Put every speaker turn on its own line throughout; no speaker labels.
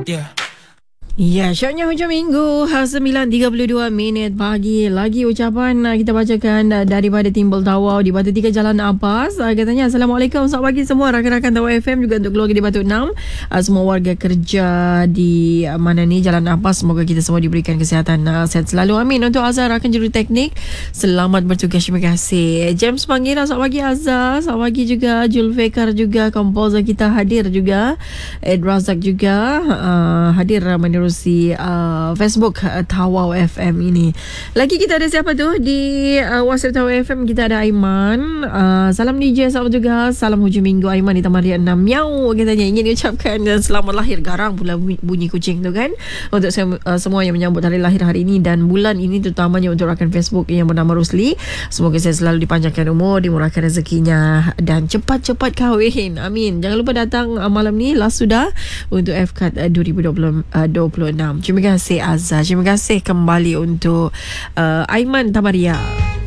Yeah.
Ya, syoknya hujung minggu 9.32 pagi. Lagi ucapan kita bacakan daripada Timbul Tawau di Batu 3 Jalan Apas. Katanya, Assalamualaikum, selamat pagi semua rakan-rakan Tawau FM, juga untuk keluarga di Batu 6, semua warga kerja di mana ni Jalan Apas. Semoga kita semua diberikan kesihatan sehat selalu, amin. Untuk Azhar, rakan juru teknik, selamat bertugas, terima kasih. James Pangira, selamat pagi Azhar. Selamat pagi juga Julfikar, juga komposer kita hadir juga. Ed Razak juga hadir menerusi Facebook Tawau FM ini. Lagi kita ada siapa tu di WhatsApp Tawau FM? Kita ada Aiman. Salam DJ, selamat juga. Salam hujung minggu Aiman di Taman 6 Miau. Katanya ingin diucapkan dan selamat lahir. Garang pula bunyi kucing tu kan. Untuk semua yang menyambut hari lahir hari ini dan bulan ini, terutamanya untuk rakan Facebook yang bernama Rusli. Semoga saya selalu dipanjangkan umur, dimurahkan rezekinya dan cepat-cepat kahwin. Amin. Jangan lupa datang malam ni, last sudah untuk FCAT 2026. Terima kasih Azhar. Terima kasih kembali untuk Aiman Tamaria.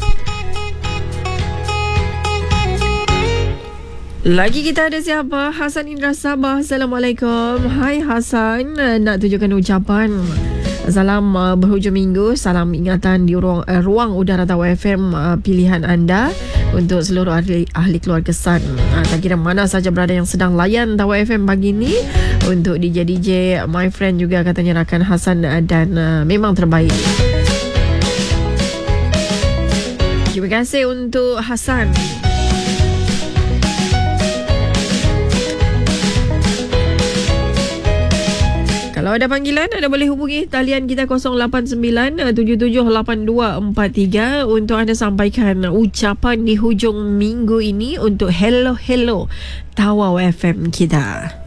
Lagi kita ada siapa? Hasan Indra Sabah. Assalamualaikum. Hai Hasan, nak tunjukkan ucapan salam berhujung minggu, salam ingatan di ruang udara Tawau FM pilihan anda untuk seluruh ahli keluarga Sun. Tak kira mana saja berada yang sedang layan Tawau FM pagi ni. Untuk DJ my friend juga, katanya rakan Hasan, dan memang terbaik. Terima kasih untuk Hasan. Kalau ada panggilan, anda boleh hubungi talian kita 089-778243 untuk anda sampaikan ucapan di hujung minggu ini untuk Hello Tawau FM kita.